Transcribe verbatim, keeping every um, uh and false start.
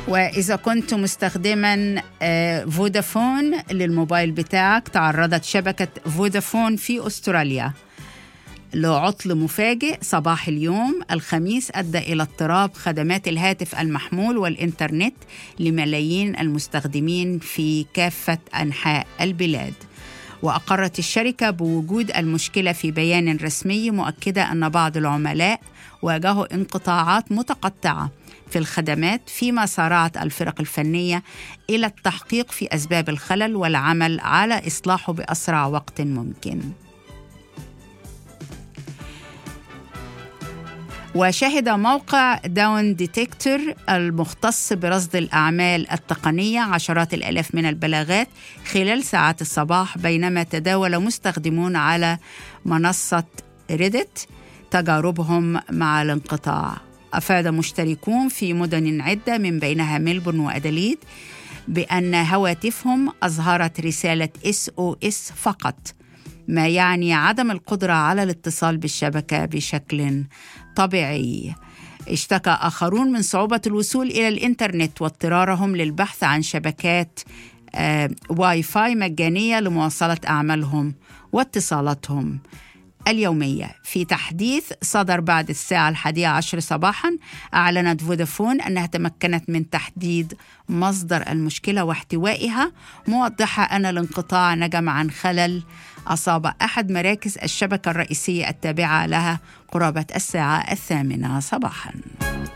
وإذا كنت مستخدما فودافون للموبايل بتاعك، تعرضت شبكة فودافون في أستراليا لعطل مفاجئ صباح اليوم الخميس أدى إلى اضطراب خدمات الهاتف المحمول والإنترنت لملايين المستخدمين في كافة أنحاء البلاد. وأقرت الشركة بوجود المشكلة في بيان رسمي، مؤكدة أن بعض العملاء واجهوا انقطاعات متقطعة في الخدمات، فيما سارعت الفرق الفنية إلى التحقيق في أسباب الخلل والعمل على إصلاحه بأسرع وقت ممكن. وشهد موقع داون ديتكتور المختص برصد الأعمال التقنية عشرات الآلاف من البلاغات خلال ساعات الصباح، بينما تداول مستخدمون على منصة ريدت تجاربهم مع الانقطاع. أفاد مشتركون في مدن عدة من بينها ملبورن وأدليد بأن هواتفهم أظهرت رسالة إس أو إس فقط، ما يعني عدم القدرة على الاتصال بالشبكة بشكل طبيعي. اشتكى آخرون من صعوبة الوصول إلى الإنترنت واضطرارهم للبحث عن شبكات آه واي فاي مجانية لمواصلة أعمالهم واتصالاتهم اليومية. في تحديث صدر بعد الساعة الحادية عشر صباحا، أعلنت فودافون أنها تمكنت من تحديد مصدر المشكلة واحتوائها، موضحة أن الانقطاع نجم عن خلل أصاب أحد مراكز الشبكة الرئيسية التابعة لها قرابة الساعة الثامنة صباحا.